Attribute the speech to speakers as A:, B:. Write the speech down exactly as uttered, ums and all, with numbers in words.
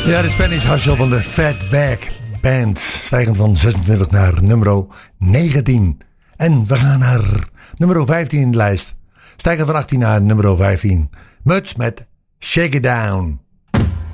A: Ja, de Spanish Hustle van de Fatback Band. Stijgend van zesentwintig naar nummer negentien. En we gaan naar nummer vijftien in de lijst. Stijgen van achttien naar nummer vijftien. Much met Shake It Down.